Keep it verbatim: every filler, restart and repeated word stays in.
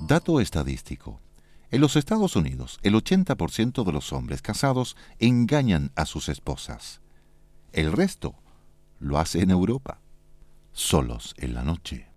Dato estadístico. En los Estados Unidos, el ochenta por ciento de los hombres casados engañan a sus esposas. El resto lo hace en Europa, solos en la noche.